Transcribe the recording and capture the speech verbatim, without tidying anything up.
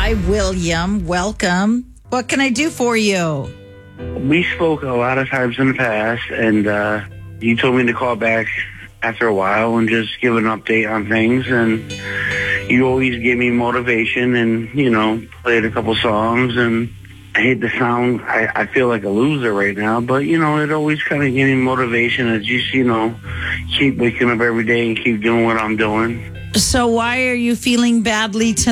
Hi, William. Welcome. What can I do for you? We spoke a lot of times in the past, and uh, you told me to call back after a while and just give an update on things. And you always gave me motivation and, you know, played a couple songs. And I hate the sound. I, I feel like a loser right now, but, you know, it always kind of gave me motivation to just, you know, keep waking up every day and keep doing what I'm doing. So why are you feeling badly tonight?